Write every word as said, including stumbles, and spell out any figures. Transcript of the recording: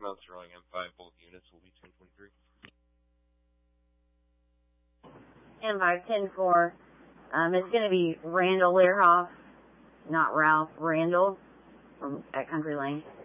Mount Sterling M five, both units will be ten twenty-three. M five, ten four. Um, it's going to be Randall Learhoff, not Ralph, Randall, from at Country Lane.